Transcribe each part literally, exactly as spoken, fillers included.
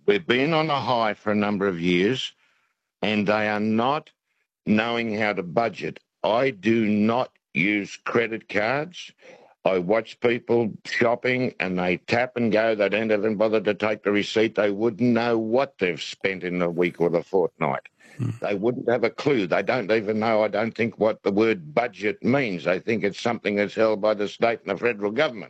we've been on a high for a number of years, and they are not knowing how to budget. I do not use credit cards. I watch people shopping and they tap and go. They don't even bother to take the receipt. They wouldn't know what they've spent in the week or the fortnight. Mm. They wouldn't have a clue. They don't even know, I don't think, what the word budget means. They think it's something that's held by the state and the federal government.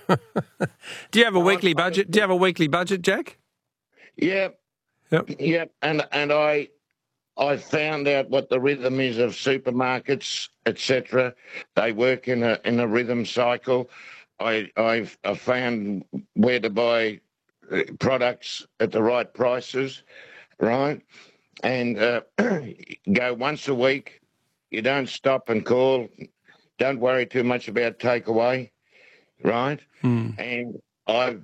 Do you have a weekly budget? Do you have a weekly budget, Jack? Yeah. Yep. Yeah. And, and I... I found out what the rhythm is of supermarkets, et cetera. They work in a in a rhythm cycle. I I've I found where to buy products at the right prices, right? And uh, go once a week. You don't stop and call. Don't worry too much about takeaway, right? Mm. And I've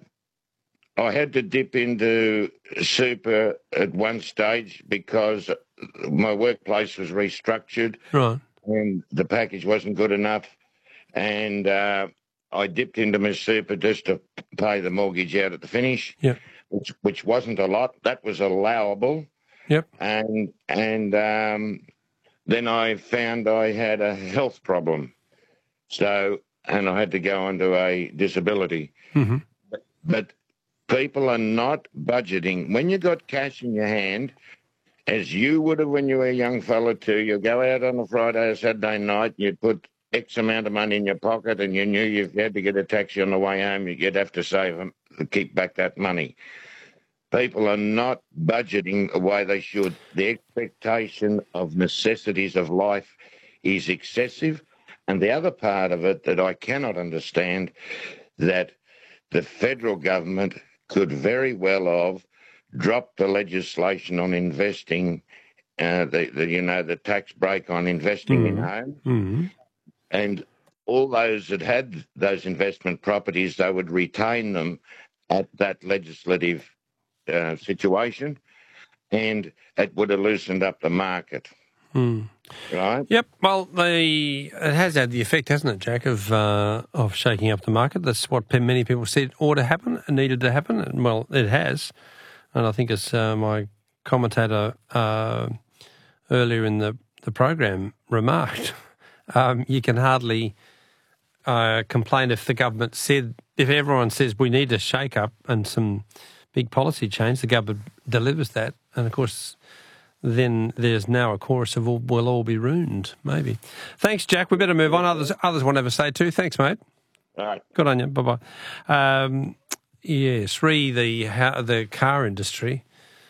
I had to dip into super at one stage because my workplace was restructured, right, and the package wasn't good enough, and uh, I dipped into my super just to pay the mortgage out at the finish, yep. which which wasn't a lot. That was allowable. Yep. And and um, then I found I had a health problem, so and I had to go onto a disability. Mm-hmm. But, but people are not budgeting. When you got cash in your hand, as you would have when you were a young fella too, you go out on a Friday or Saturday night, you'd put X amount of money in your pocket, and you knew if you had to get a taxi on the way home, you'd have to save them to keep back that money. People are not budgeting the way they should. The expectation of necessities of life is excessive. And the other part of it that I cannot understand, that the federal government could very well have dropped the legislation on investing, uh, the, the you know, the tax break on investing mm-hmm. in homes. Mm-hmm. And all those that had those investment properties, they would retain them at that legislative uh, situation, and it would have loosened up the market. Mm. Right? Yep. Well, the it has had the effect, hasn't it, Jack, of uh, of shaking up the market. That's what many people said ought to happen and needed to happen. And, well, it has. And I think as uh, my commentator uh, earlier in the, the program remarked, um, you can hardly uh, complain if the government said, if everyone says we need a shake-up and some big policy change, the government delivers that. And, of course, then there's now a chorus of all, we'll all be ruined, maybe. Thanks, Jack. We better move on. Others others want to have a say too. Thanks, mate. All right. Good on you. Bye-bye. Um, yes, re the, the car industry.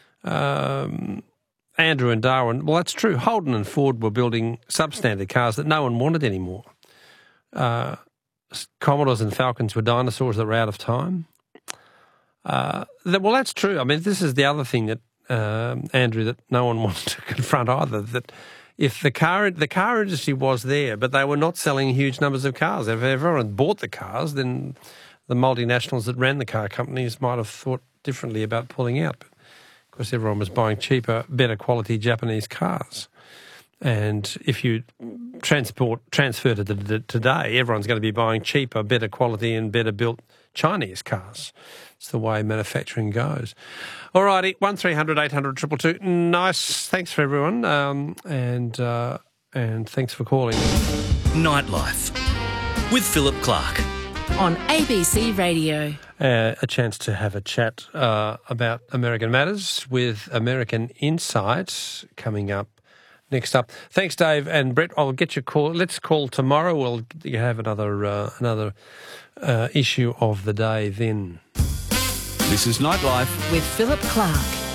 Um, Andrew and Darwin, well, that's true. Holden and Ford were building substandard cars that no one wanted anymore. Uh, Commodores and Falcons were dinosaurs that were out of time. Uh, that, well, that's true. I mean, this is the other thing that, um, Andrew, that no one wanted to confront either, that if the car the car industry was there, but they were not selling huge numbers of cars. If everyone bought the cars, then the multinationals that ran the car companies might have thought differently about pulling out. But of course, everyone was buying cheaper, better quality Japanese cars. And if you transport transfer to the, the, today, everyone's going to be buying cheaper, better quality and better built Chinese cars. It's the way manufacturing goes. All righty, one three hundred eight hundred two two two. Nice. Thanks for everyone, um, and uh, and thanks for calling. Nightlife with Philip Clark on A B C Radio. Uh, a chance to have a chat uh, about American matters with American Insight coming up. Next up, thanks, Dave and Brett. I'll get your call. Let's call tomorrow. We'll you have another uh, another uh, issue of the day then. This is Nightlife with Philip Clark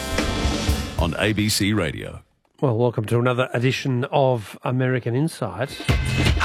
on A B C Radio. Well, welcome to another edition of American Insight.